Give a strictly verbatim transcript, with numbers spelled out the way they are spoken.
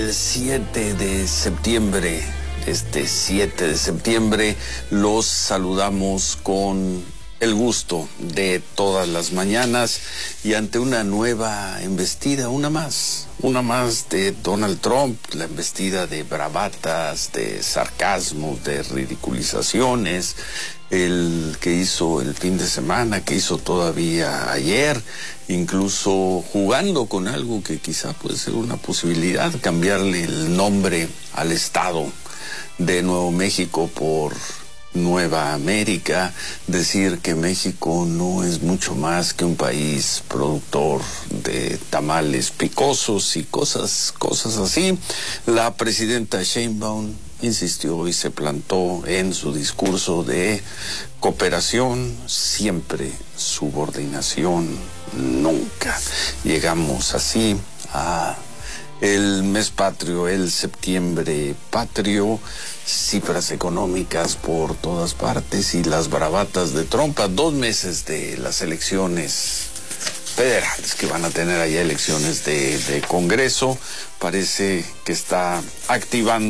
El siete de septiembre, este siete de septiembre, los saludamos con el gusto de todas las mañanas y ante una nueva embestida, una más, una más de Donald Trump, la embestida de bravatas, de sarcasmos, de ridiculizaciones, el que hizo el fin de semana, que hizo todavía ayer, incluso jugando con algo que quizá puede ser una posibilidad, cambiarle el nombre al estado de Nuevo México por Nueva América, decir que México no es mucho más que un país productor de tamales picosos y cosas, cosas así. La presidenta Sheinbaum insistió y se plantó en su discurso de cooperación, siempre subordinación, nunca. Llegamos así a el mes patrio, el septiembre patrio, cifras económicas por todas partes y las bravatas de Trump a dos meses de las elecciones federales, que van a tener allá elecciones de, de Congreso. Parece que está activando